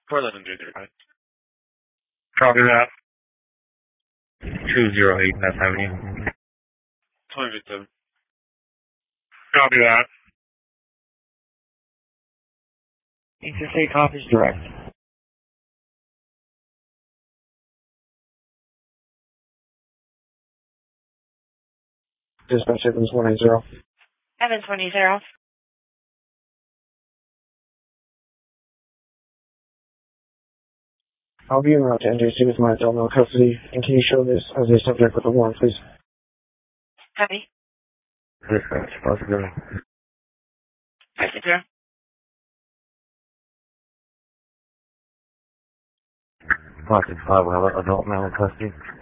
411-335. Copy that. 208 West Avenue. 2057. Copy that. Interstate copies direct. Dispatch Evans 180. Evans 180. I'll be en route to NJC with my adult male custody, and can you show this as a subject with a warrant, please? Copy. Dispatch, possibility. 560. 565, we'll have adult male in custody.